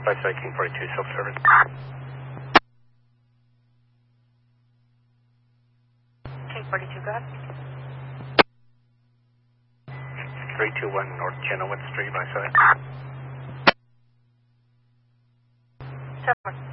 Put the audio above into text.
By side, King 42, self-service. King 42, go ahead. 321 North Chenoweth Street, by side. 7.